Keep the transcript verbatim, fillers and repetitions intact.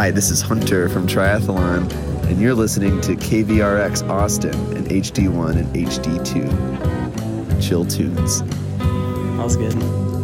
Hi, this is Hunter from Triathlon, and you're listening to K V R X Austin and H D one and H D two. Chill tunes. That was good.